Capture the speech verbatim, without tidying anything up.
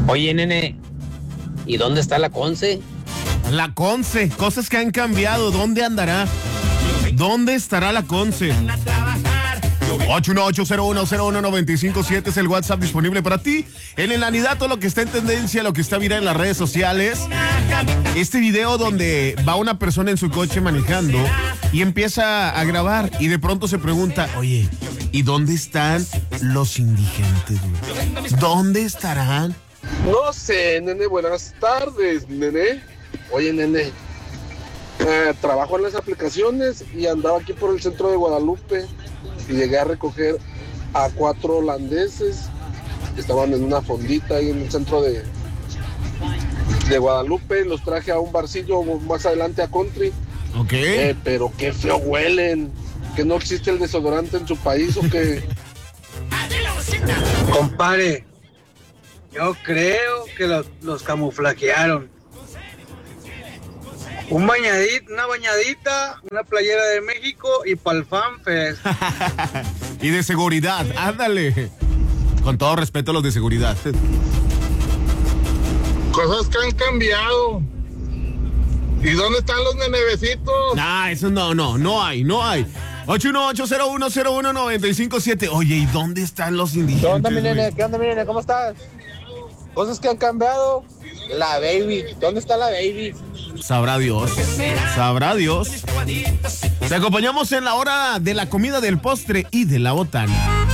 Oye, nene, ¿y dónde está la Conce? La Conce, cosas que han cambiado. ¿Dónde andará? ¿Dónde estará la Conce? ocho uno ocho cero uno cero uno nueve cinco siete es el WhatsApp disponible para ti. En el anidato, lo que está en tendencia, lo que está viral en las redes sociales. Este video donde va una persona en su coche manejando y empieza a grabar y de pronto se pregunta, oye, ¿y dónde están los indigentes, güey? ¿Dónde estarán? No sé, nene, buenas tardes, nene. Oye, nene, eh, trabajo en las aplicaciones y andaba aquí por el centro de Guadalupe y llegué a recoger a cuatro holandeses que estaban en una fondita ahí en el centro de, de Guadalupe. Los traje a un barcillo más adelante a Country. Ok. Eh, pero qué feo huelen. ¿Que no existe el desodorante en su país o qué? Compadre, yo creo que los, los camuflajearon. Un bañadito, una bañadita, una playera de México y pa'l FanFest. Y de seguridad, ándale. Con todo respeto a los de seguridad. Cosas que han cambiado. ¿Y dónde están los nenevecitos? Nah, eso no, no, no hay, no hay. ocho uno ocho cero uno cero uno nueve cinco siete. Oye, ¿y dónde están los indigentes? ¿Qué onda, mi nene? güey? ¿Qué onda, mi nene? ¿Cómo estás? Cosas que han cambiado. La baby. ¿Dónde está la baby? Sabrá Dios, sabrá Dios. Te acompañamos en la hora de la comida, del postre y de la botana.